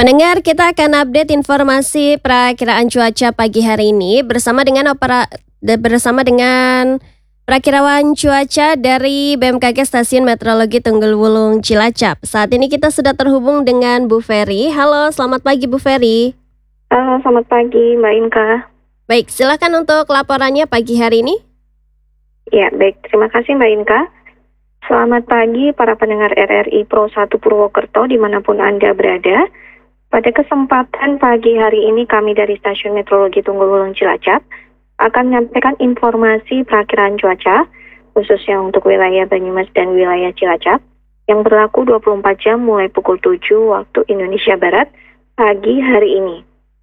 Pendengar, kita akan update informasi perakiraan cuaca pagi hari ini bersama dengan perakiraan cuaca dari BMKG Stasiun Meteorologi Tunggul Wulung Cilacap. Saat ini kita sudah terhubung dengan Bu Ferry. Halo, selamat pagi Bu Ferry. Halo, selamat pagi Mbak Inka. Baik, silakan untuk laporannya pagi hari ini. Ya, baik. Terima kasih Mbak Inka. Selamat pagi para pendengar RRI Pro 1 Purwokerto dimanapun Anda berada. Pada kesempatan pagi hari ini kami dari Stasiun Meteorologi Tunggul Wulung Cilacap akan menyampaikan informasi perakiraan cuaca khususnya untuk wilayah Banyumas dan wilayah Cilacap yang berlaku 24 jam mulai pukul 7 waktu Indonesia Barat pagi hari ini.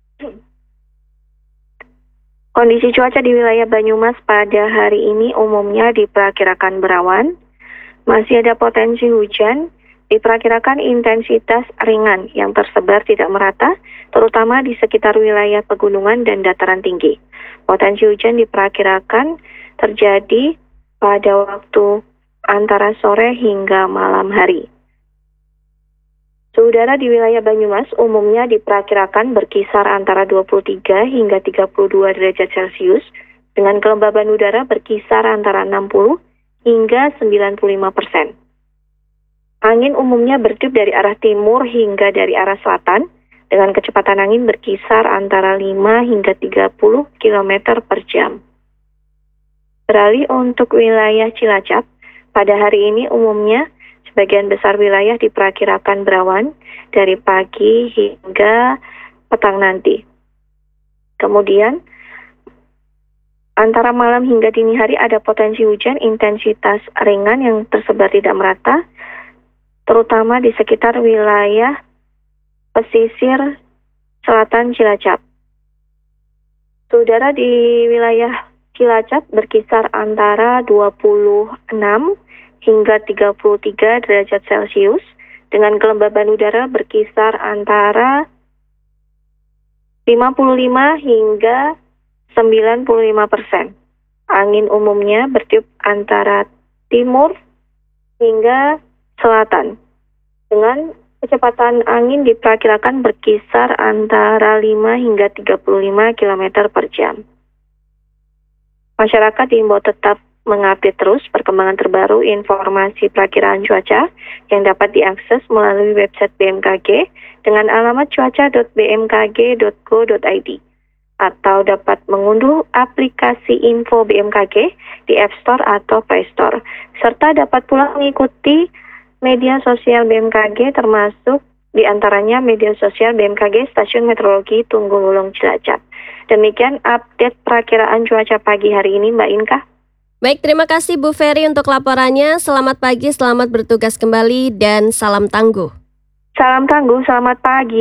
Kondisi cuaca di wilayah Banyumas pada hari ini umumnya diperkirakan berawan, masih ada potensi hujan, diperkirakan intensitas ringan yang tersebar tidak merata, terutama di sekitar wilayah pegunungan dan dataran tinggi. Potensi hujan diperkirakan terjadi pada waktu antara sore hingga malam hari. Suhu udara di wilayah Banyumas umumnya diperkirakan berkisar antara 23 hingga 32 derajat Celcius, dengan kelembaban udara berkisar antara 60 hingga 95%. Angin umumnya bertiup dari arah timur hingga dari arah selatan, dengan kecepatan angin berkisar antara 5 hingga 30 km per jam. Beralih untuk wilayah Cilacap, pada hari ini umumnya sebagian besar wilayah diperkirakan berawan dari pagi hingga petang nanti. Kemudian, antara malam hingga dini hari ada potensi hujan intensitas ringan yang tersebar tidak merata, terutama di sekitar wilayah pesisir selatan Cilacap. Suhu udara di wilayah Cilacap berkisar antara 26 hingga 33 derajat Celcius, dengan kelembaban udara berkisar antara 55 hingga 95%. Angin umumnya bertiup antara timur hingga selatan, dengan kecepatan angin diperkirakan berkisar antara 5 hingga 35 km per jam. Masyarakat diimbau tetap mengupdate terus perkembangan terbaru informasi perakiraan cuaca yang dapat diakses melalui website BMKG dengan alamat cuaca.bmkg.go.id atau dapat mengunduh aplikasi info BMKG di App Store atau Play Store, serta dapat pula mengikuti media sosial BMKG termasuk diantaranya media sosial BMKG Stasiun Meteorologi Tunggul Wulung Cilacap. Demikian update perakiraan cuaca pagi hari ini Mbak Inka. Baik, terima kasih Bu Ferry untuk laporannya. Selamat pagi, selamat bertugas kembali, dan salam tangguh. Salam tangguh, selamat pagi.